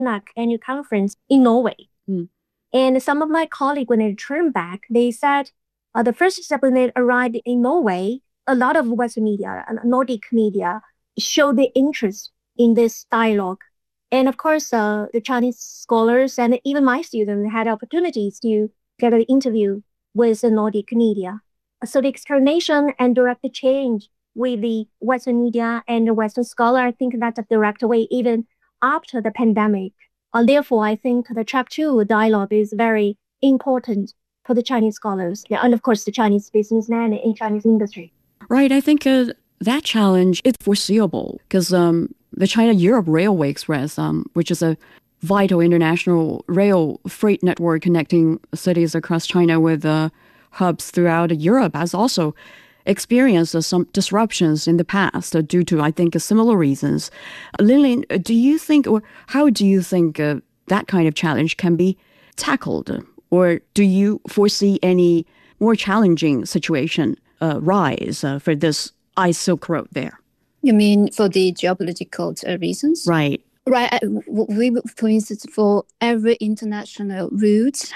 annual conference in Norway. Mm. And some of my colleagues, when they returned back, they said the first step when they arrived in Norway, a lot of Western media and Nordic media showed the interest in this dialogue. And of course, the Chinese scholars and even my students had opportunities to get an interview with the Nordic media. So the explanation and direct change with the Western media and the Western scholar, I think that's a direct way even after the pandemic. Therefore, I think the track 2 dialogue is very important for the Chinese scholars and, of course, the Chinese businessmen in Chinese industry. Right. I think that challenge is foreseeable because the China-Europe Railway Express, which is a vital international rail freight network connecting cities across China with hubs throughout Europe, has also experienced some disruptions in the past due to, I think, similar reasons. Lin, do you think, or how do you think that kind of challenge can be tackled? Or do you foresee any more challenging situation rise for this Ice Silk Road there? You mean for the geopolitical reasons? Right. Right. We, for instance, for every international route,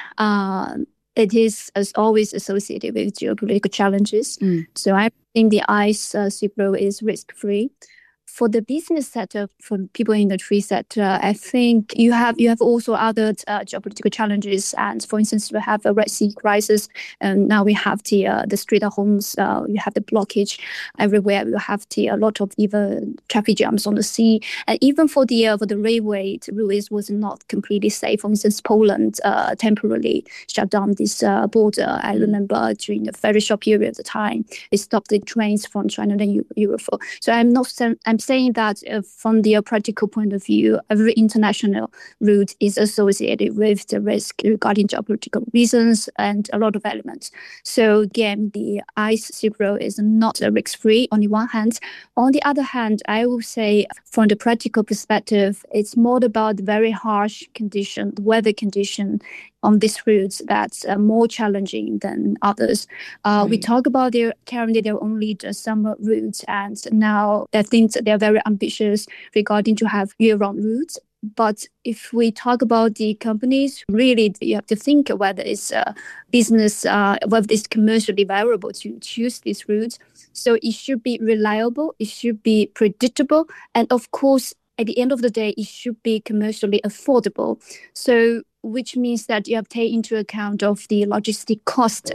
it is as always associated with geopolitical challenges. So I think the Ice Silk Road is risk-free. For the business sector, for people in the trade sector, I think you have also other geopolitical challenges. And for instance, we have a Red Sea crisis, and now we have the Strait of Hormuz. You have the blockage everywhere. You have a lot of even traffic jams on the sea, and even for the railway, the route was not completely safe. For instance, Poland temporarily shut down this border. I remember during a very short period of time, they stopped the trains from China and Europe. So I'm saying that from the practical point of view, every international route is associated with the risk regarding geopolitical reasons and a lot of elements. So again, the Ice Silk Road is not risk-free on the one hand. On the other hand, I will say from the practical perspective, it's more about very harsh condition, weather condition on these routes that's more challenging than others. Right. We talk about currently there are only the summer routes, and now I think they're very ambitious regarding to have year-round routes. But if we talk about the companies, really you have to think whether it's business, whether it's commercially viable to choose these routes. So it should be reliable, it should be predictable, and of course, at the end of the day, it should be commercially affordable. So which means that you have to take into account of the logistic cost.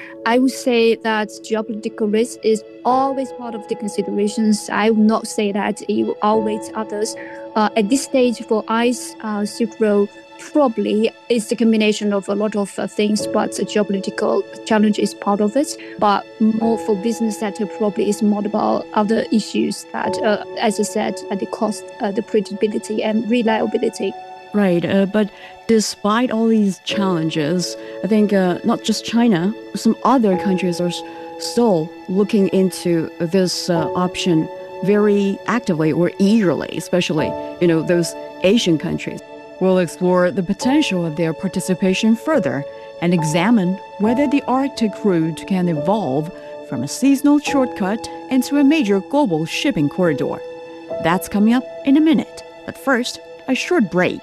I would say that geopolitical risk is always part of the considerations. I would not say that it will outweigh others. At this stage for Ice Silk Road, probably it's the combination of a lot of things, but the geopolitical challenge is part of it. But more for business sector, probably is more about other issues that, as I said, the cost, the predictability and reliability. Right, but despite all these challenges, I think not just China, some other countries are still looking into this option very actively or eagerly, especially, those Asian countries. We'll explore the potential of their participation further and examine whether the Arctic route can evolve from a seasonal shortcut into a major global shipping corridor. That's coming up in a minute, but first, a short break.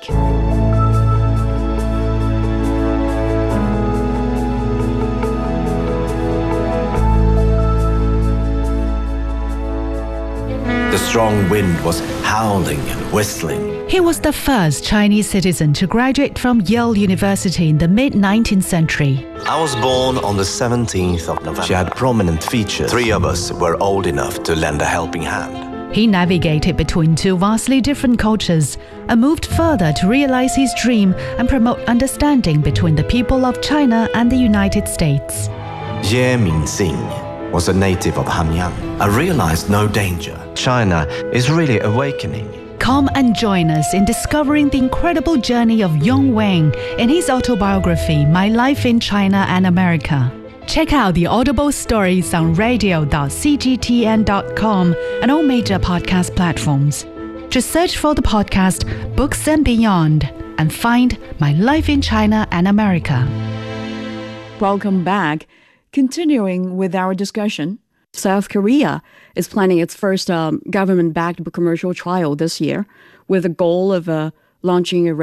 The strong wind was howling and whistling. He was the first Chinese citizen to graduate from Yale University in the mid-19th century. I was born on the 17th of November. She had prominent features. 3 of us were old enough to lend a helping hand. He navigated between 2 vastly different cultures and moved further to realize his dream and promote understanding between the people of China and the United States. Ye Mingxing was a native of Hanyang. I realized no danger. China is really awakening. Come and join us in discovering the incredible journey of Yong Wang in his autobiography, My Life in China and America. Check out the Audible stories on radio.cgtn.com and all major podcast platforms. Just search for the podcast Books and Beyond and find My Life in China and America. Welcome back. Continuing with our discussion, South Korea is planning its first government-backed commercial trial this year with a goal of launching a